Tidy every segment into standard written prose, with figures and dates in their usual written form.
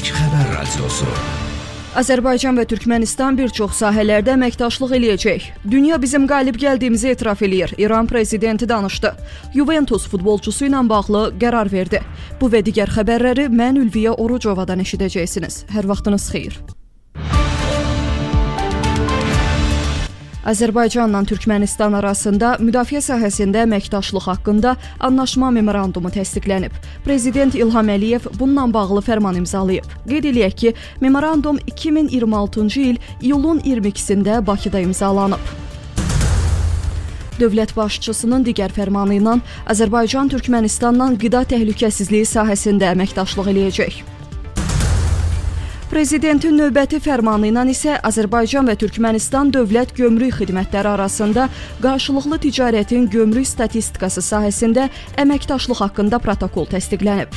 İlk xəbər radiosu. Azərbaycan və Türkmənistan bir çox sahələrdə əməkdaşlıq eləyəcək. Dünya bizim qalib gəldiyimizi etiraf eləyir. İran prezidenti danışdı. Juventus futbolçusu ilə bağlı qərar verdi. Bu və digər xəbərləri mən Ülviyə Orucovadan eşidəcəksiniz. Hər vaxtınız xeyir. Azərbaycanla Türkmənistan arasında müdafiə sahəsində əməkdaşlıq haqqında anlaşma memorandumu təsdiqlənib. Prezident İlham Əliyev bununla bağlı fərman imzalayıb. Qeyd eləyək ki, memorandum 2026-cı il iyulun 22-sində Bakıda imzalanıb. Dövlət başçısının digər fərmanı ilə Azərbaycan Türkmənistanla qida təhlükəsizliyi sahəsində əməkdaşlıq eləyəcək. Prezidentin növbəti fərmanı ilə isə Azərbaycan və Türkmənistan dövlət gömrük xidmətləri arasında qarşılıqlı ticarətin gömrük statistikası sahəsində əməkdaşlıq haqqında protokol təsdiqlənib.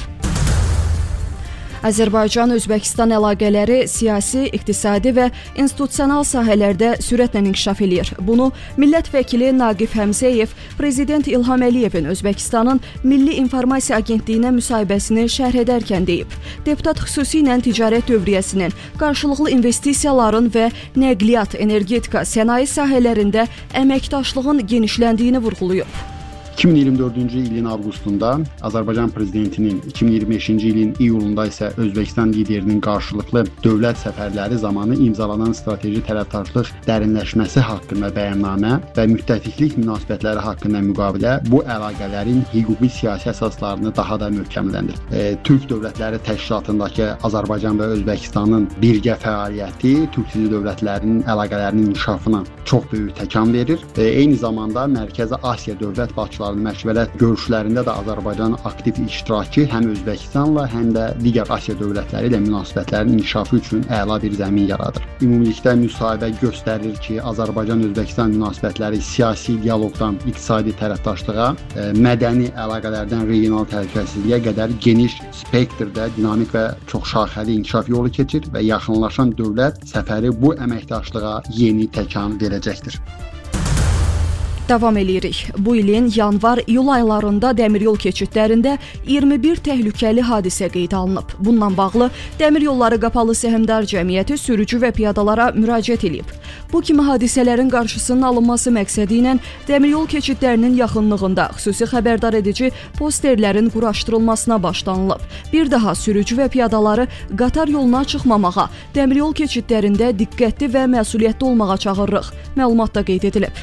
Azərbaycan-Özbəkistan əlaqələri siyasi, iqtisadi və institusional sahələrdə sürətlə inkişaf eləyir. Bunu millət vəkili Naqif Həmzəyev Prezident İlham Əliyevin Özbəkistanın Milli İnformasiya Agentliyinə müsahibəsini şərh edərkən deyib. Deputat xüsusilə ticarət dövriyyəsinin, qarşılıqlı investisiyaların və nəqliyyat, energetika, sənaye sahələrində əməkdaşlığın genişləndiyini vurğulayıb. 2024-cü ilin avqustunda Azərbaycan prezidentinin 2025-ci ilin iyulunda isə Özbəkistan liderinin qarşılıqlı dövlət səfərləri zamanı imzalanan strateji tərəfdaşlıq dərinləşməsi haqqında bəyannamə və müttəfiqlik münasibətləri haqqında müqavilə bu əlaqələrin hüquqi siyasi əsaslarını daha da möhkəmləndir. Türk Dövlətləri Təşkilatındakı Azərbaycan və Özbəkistanın birgə fəaliyyəti türk dilli dövlətlərinin əlaqələrinin inkişafına çox böyük təkan verir. Eyni zamanda Mərkəzi Asiya dövlət başçıları məşvərət görüşlərində də Azərbaycanın aktiv iştirakı həm Özbəkistanla, həm də digər Asiya dövlətləri ilə münasibətlərin inkişafı üçün əla bir zəmin yaradır. Ümumilikdə müsahibə göstərir ki, Azərbaycan-Özbəkistan münasibətləri siyasi dialoqdan iqtisadi tərəfdaşlığa, mədəni əlaqələrdən regional təhlükəsizliyə qədər geniş spektrdə dinamik və çoxşaxəli inkişaf yolu keçir və yaxınlaşan dövlət səfəri bu əməkdaşlığa yeni təkan verəcəkdir. Davam eləyirik. Bu ilin yanvar-iyul aylarında dəmiryol keçidlərində 21 təhlükəli hadisə qeydə alınıb. Bununla bağlı Dəmir Yolları Qapalı Səhmdar Cəmiyyəti sürücü və piyadalara müraciət edib. Bu kimi hadisələrin qarşısının alınması məqsədi ilə dəmiryol keçidlərinin yaxınlığında xüsusi xəbərdar edici posterlərin quraşdırılmasına başlanılıb. Bir daha sürücü və piyadaları qatar yoluna çıxmamağa, dəmiryol keçidlərində diqqətli və məsuliyyətli olmağa çağırırıq. Məlumatda qeyd edilib.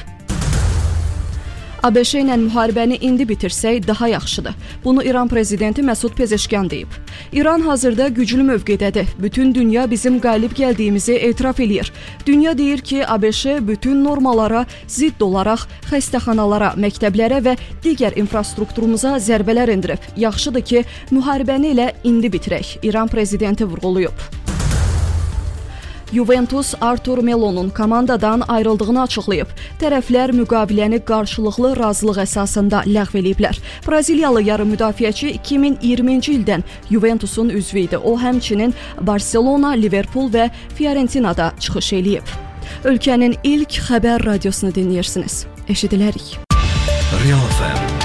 ABŞ ilə müharibəni indi bitirsək daha yaxşıdır. Bunu İran prezidenti Məsud Pezeşkan deyib. İran hazırda güclü mövqedədir. Bütün dünya bizim qalib gəldiyimizi etiraf eləyir. Dünya deyir ki, ABŞ bütün normalara zidd olaraq xəstəxanalara, məktəblərə və digər infrastrukturumuza zərbələr endirib. Yaxşıdır ki, müharibəni elə indi bitirək. İran prezidenti vurğulayıb. Juventus Artur Melo'nun komandadan ayrıldığını açıqlayıb. Tərəflər müqaviləni qarşılıqlı razılıq əsasında ləğv eləyiblər. Braziliyalı yarım müdafiəçi 2020-ci ildən Juventusun üzvü idi. O həmçinin Barcelona, Liverpool və Fiorentina'da çıxış eləyib. Ölkənin ilk xəbər radiosunu dinləyirsiniz. Eşidilərik. Real FM